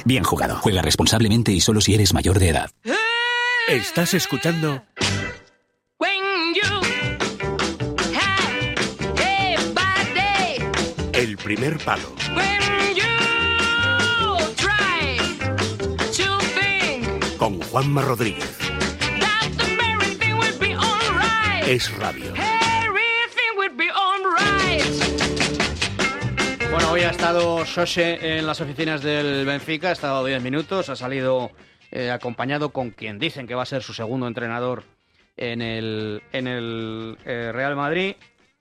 Bien jugado. Juega responsablemente y solo si eres mayor de edad. Estás escuchando El Primer Palo con Juanma Rodríguez. Es radio. Bueno, hoy ha estado Xose en las oficinas del Benfica, ha estado 10 minutos, ha salido acompañado con quien dicen que va a ser su segundo entrenador en el Real Madrid.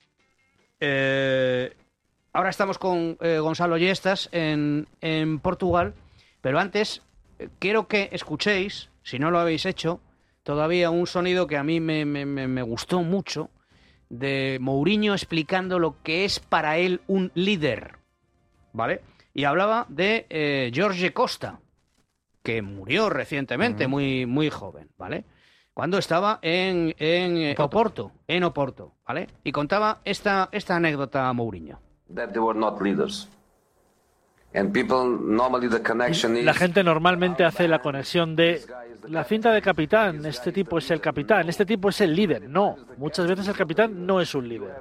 Ahora estamos con Gonzalo Yestas en Portugal, pero antes quiero que escuchéis, si no lo habéis hecho, todavía un sonido que a mí me gustó mucho, de Mourinho explicando lo que es para él un líder, ¿vale? Y hablaba de Jorge Costa, que murió recientemente, muy joven, ¿vale? Cuando estaba en Oporto, ¿vale? Y contaba esta anécdota a Mourinho. That they were not leaders. And people, normally the connection is... La gente normalmente hace la conexión de la cinta de capitán, este tipo es el capitán, este tipo es el líder. No, muchas veces el capitán no es un líder.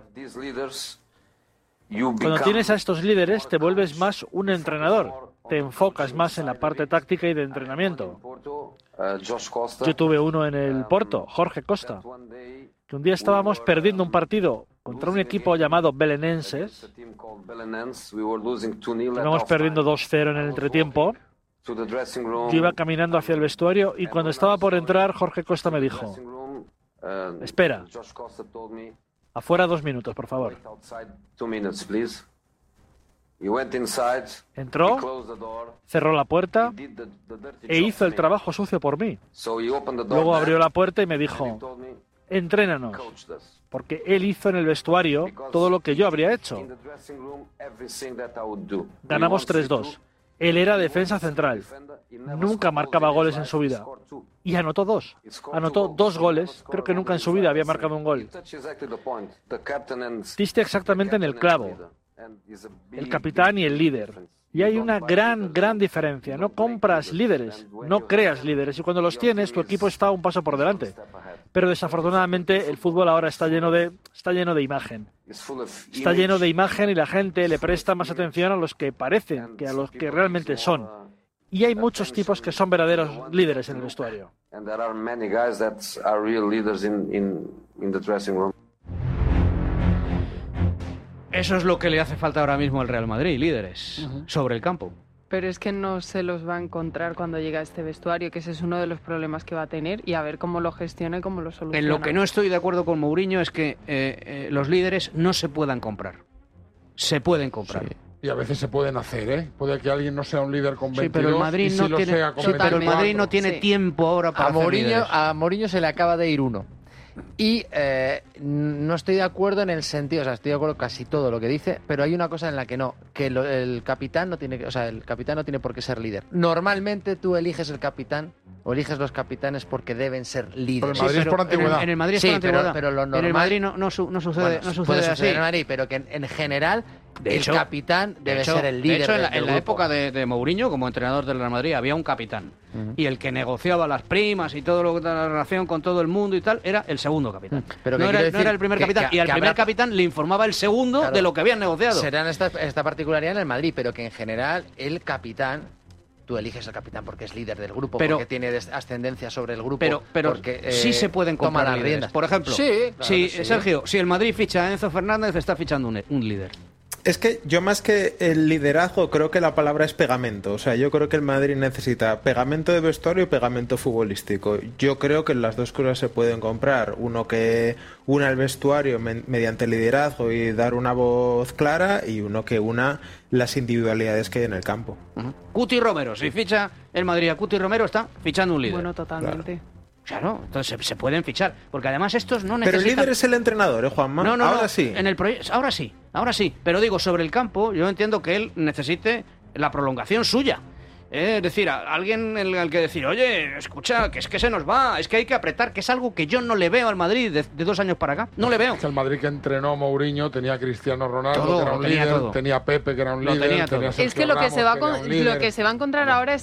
Cuando tienes a estos líderes te vuelves más un entrenador, te enfocas más en la parte táctica y de entrenamiento. Yo tuve uno en el Porto, Jorge Costa, que un día estábamos perdiendo un partido contra un equipo llamado Belenenses. Íbamos perdiendo 2-0 en el entretiempo. Yo iba caminando hacia el vestuario y cuando estaba por entrar, Jorge Costa me dijo: espera, afuera 2 minutos, por favor. Entró, cerró la puerta e hizo el trabajo sucio por mí. Luego abrió la puerta y me dijo: entrénanos, porque él hizo en el vestuario todo lo que yo habría hecho. Ganamos 3-2. Él era defensa central. Nunca marcaba goles en su vida. Y anotó 2. Anotó 2 goles. Creo que nunca en su vida había marcado un gol. Diste exactamente en el clavo. El capitán y el líder. Y hay una gran diferencia. No compras líderes, no creas líderes. Y cuando los tienes, tu equipo está un paso por delante. Pero desafortunadamente el fútbol ahora está lleno de imagen. Está lleno de imagen y la gente le presta más atención a los que parecen que a los que realmente son. Y hay muchos tipos que son verdaderos líderes en el vestuario. Eso es lo que le hace falta ahora mismo al Real Madrid, líderes sobre el campo. Pero es que no se los va a encontrar cuando llega a este vestuario, que ese es uno de los problemas que va a tener, y a ver cómo lo gestiona y cómo lo soluciona. En lo que no estoy de acuerdo con Mourinho es que los líderes no se puedan comprar. Se pueden comprar. Sí. Y a veces se pueden hacer, ¿eh? Puede que alguien no sea un líder con 22 pero el Madrid y no sí lo tiene, sea con 24. pero el Madrid no tiene tiempo ahora para hacer líderes. A Mourinho se le acaba de ir uno. Y no estoy de acuerdo en el sentido, o sea, estoy de acuerdo casi todo lo que dice, pero hay una cosa en la que no, que el capitán no tiene, o sea, el capitán no tiene por qué ser líder. Normalmente tú eliges el capitán o eliges los capitanes porque deben ser líderes. Pero el Madrid es por antigüedad. En el Madrid es por antigüedad. Pero lo normal, en el Madrid no sucede, no sucede así. En el Madrid, pero que en general de hecho, el capitán debe ser el líder. De hecho, del en la grupo. época de Mourinho, como entrenador del Real Madrid, había un capitán. Y el que negociaba las primas y todo lo que la relación con todo el mundo y tal, era el segundo capitán. Pero no era el primer capitán. Y al primer capitán le informaba el segundo de lo que habían negociado. Será esta particularidad en el Madrid, pero que en general el capitán... Tú eliges al capitán porque es líder del grupo, porque tiene ascendencia sobre el grupo. Pero porque, sí se pueden comprar las líderes. riendas. Por ejemplo, Sergio, si el Madrid ficha a Enzo Fernández, está fichando un líder. Es que yo más que el liderazgo creo que la palabra es pegamento. O sea, yo creo que el Madrid necesita pegamento de vestuario y pegamento futbolístico. Yo creo que las dos cosas se pueden comprar. Uno que una el vestuario mediante liderazgo y dar una voz clara, y uno que una las individualidades que hay en el campo. Cuti Romero, si ficha el Madrid a Cuti Romero, está fichando un líder. Bueno, totalmente. Claro, entonces se pueden fichar, porque además estos no necesitan... Pero el líder es el entrenador, Juanma. No, ahora sí. En el ahora sí. Pero digo, sobre el campo, yo entiendo que él necesite la prolongación suya. Es decir, a alguien al que decir, oye, escucha, que es que se nos va, es que hay que apretar, que es algo que yo no le veo al Madrid de 2 años para acá. No le veo. El Madrid que entrenó Mourinho tenía a Cristiano Ronaldo, que era un líder, tenía a Pepe, que era un líder, tenía a Sergio es que lo que Ramos, se va a encontrar ahora es